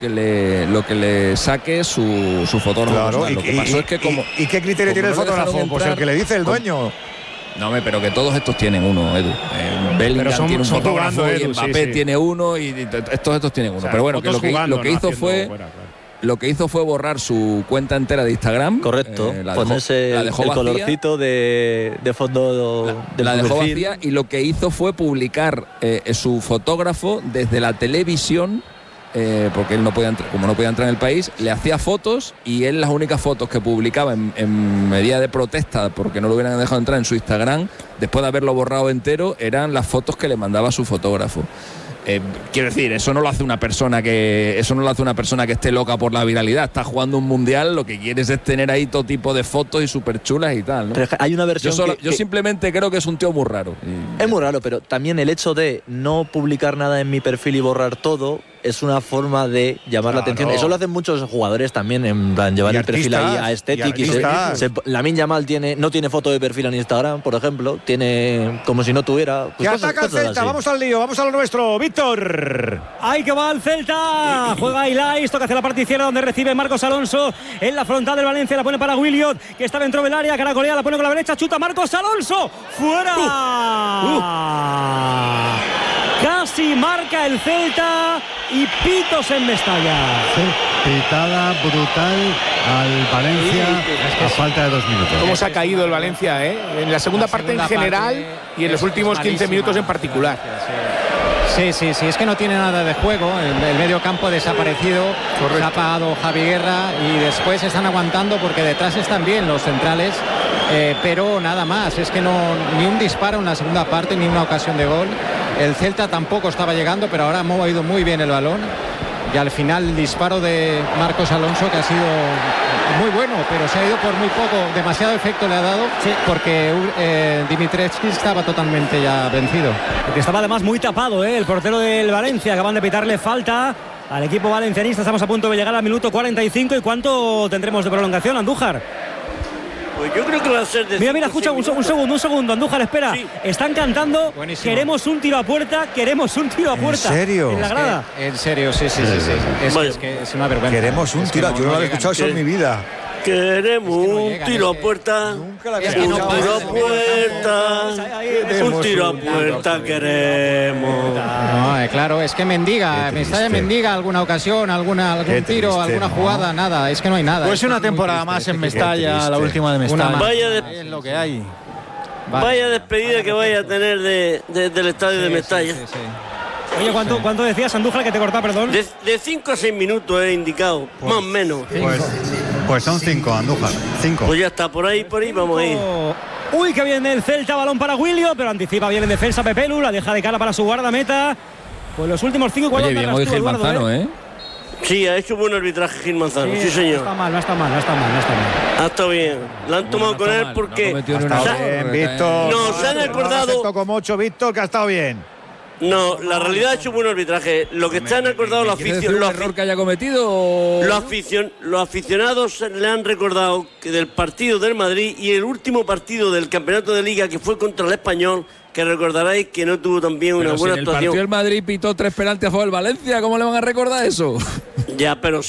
lo que le saque su fotógrafo. Claro, lo que pasó es que ¿Y qué criterio tiene el fotógrafo? Pues el que le dice el dueño. No, pero que todos estos tienen uno, Edu. Bellingham tiene un fotógrafo, Edu, y Mbappé tiene uno, y estos tienen uno. O sea, pero bueno, que lo que hizo fue... Lo que hizo fue borrar su cuenta entera de Instagram. Correcto. Ponerse el colorcito de fondo del la dejó vacía, y lo que hizo fue publicar su fotógrafo desde la televisión, porque él no podía entrar, como no podía entrar en el país, le hacía fotos, y él las únicas fotos que publicaba en medida de protesta porque no lo hubieran dejado entrar en su Instagram, después de haberlo borrado entero, eran las fotos que le mandaba su fotógrafo. Quiero decir, eso no lo hace una persona que esté loca por la viralidad. Está jugando un mundial, lo que quieres es tener ahí todo tipo de fotos y súper chulas y tal, ¿no? Pero hay una versión yo simplemente creo que es un tío muy raro. Es muy raro, pero también el hecho de no publicar nada en mi perfil y borrar todo es una forma de llamar la atención. Eso lo hacen muchos jugadores también, en plan, llevar el perfil ahí a Aesthetic. Lamine Yamal no tiene foto de perfil en Instagram, por ejemplo. Tiene como si no tuviera. Pues que ataca el Celta, vamos al lío, vamos a lo nuestro. Víctor. Ahí que va el Celta. Juega Ilais, toca hacia la parte izquierda donde recibe Marcos Alonso. En la frontal del Valencia la pone para Williot, que está dentro del área. Caracolea, la pone con la derecha, chuta Marcos Alonso. ¡Fuera! Casi marca el Celta y pitos en Mestalla. Sí, pitada brutal al Valencia a falta de 2 minutos. ¿Cómo se ha caído el Valencia, en la segunda parte en general y en los últimos 15 minutos en particular? Sí, es que no tiene nada de juego. El medio campo ha desaparecido. Correcto. Se ha apagado Javi Guerra y después están aguantando porque detrás están bien los centrales, pero nada más. Es que ni un disparo en la segunda parte, ni una ocasión de gol. El Celta tampoco estaba llegando, pero ahora ha movido muy bien el balón. Y al final el disparo de Marcos Alonso, que ha sido muy bueno, pero se ha ido por muy poco. Demasiado efecto le ha dado, porque Dimitrescu estaba totalmente ya vencido. Porque estaba además muy tapado, el portero del Valencia. Acaban de pitarle falta al equipo valencianista. Estamos a punto de llegar al minuto 45. ¿Y cuánto tendremos de prolongación, Andújar? Pues yo creo que va a ser de... Mira, escucha, un segundo, Andújar, espera. Sí. Están cantando, buenísimo. Queremos un tiro a puerta. ¿En serio? En la grada. En serio, sí. Es que es una vergüenza. Queremos un tiro, yo no había escuchado eso en mi vida. Queremos un tiro a puerta. Un tiro a puerta queremos. No, claro, es que Mestalla mendiga alguna ocasión, algún tiro, alguna jugada, nada. Es que no hay nada. Pues una temporada más en Mestalla, la última de Mestalla. Es lo que hay. Vaya despedida que vaya a tener del estadio de Mestalla. Sí. Oye, ¿cuánto decías, Andújar, que te cortaba, perdón? De 5 a 6 minutos he indicado, más o menos. Pues son 5, Andújar. 5. Pues ya está, por ahí vamos a ir. Uy, que viene el Celta, balón para Williot, pero anticipa bien en defensa Pepelu, la deja de cara para su guardameta. Pues los últimos 5 igual. Oye, bien hoy Gil Manzano, Sí, ha hecho buen arbitraje Gil Manzano, sí señor. No está mal. Ha estado bien. La han tomado con él porque... Ha estado bien, Víctor. No, se han acordado... Como 8, Víctor, que ha estado bien. No, la realidad ha hecho buen arbitraje. Lo que se han acordado los aficionados... error que haya cometido? Los aficionados le han recordado que del partido del Madrid y el último partido del campeonato de Liga, que fue contra el Español, que recordaréis que no tuvo también una buena actuación. El partido del Madrid pitó 3 penaltis a favor del Valencia, ¿cómo le van a recordar eso? Ya, pero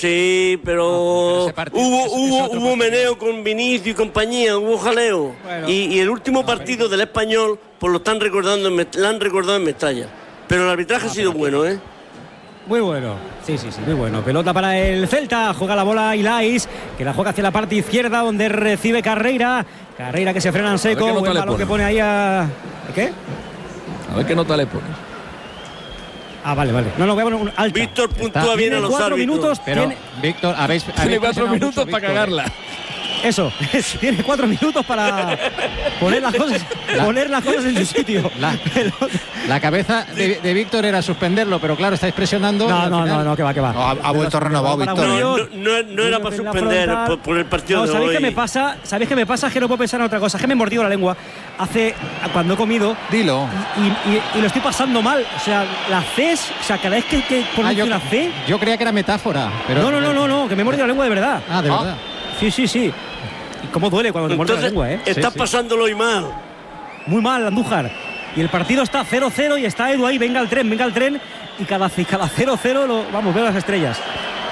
hubo meneo con Vinicius y compañía, hubo jaleo. Bueno, y el último partido del Español, pues lo han recordado en Mestalla. Pero el arbitraje ha sido bueno, Muy bueno, sí, muy bueno. Pelota para el Celta, juega la bola Ilais, que la juega hacia la parte izquierda donde recibe Carreira que se frena en seco, buen balón que pone ahí a... ¿Qué? A ver qué nota le pone. Vale. No, voy a poner un alta. Víctor puntúa bien a los 4 minutos. Pero, Víctor, tiene 4 minutos para cagarla. Eso, tiene 4 minutos para poner las cosas en su sitio. La cabeza de Víctor era suspenderlo, pero claro, estáis presionando. No, que va. No, ha vuelto renovado, Víctor. No era para suspender por el partido de hoy. ¿Sabéis qué me pasa? Que no puedo pensar en otra cosa. Que me he mordido la lengua cuando he comido. Dilo. Y lo estoy pasando mal. O sea, la C, cada vez que pronuncio una C. Yo creía que era metáfora. Pero No, que me he mordido la lengua de verdad. De verdad. Sí. ¿Y cómo duele cuando te muerde la lengua, Estás pasándolo hoy mal. Muy mal, Andújar. Y el partido está 0-0 y está Edu ahí, venga el tren. Y cada 0-0 veo las estrellas.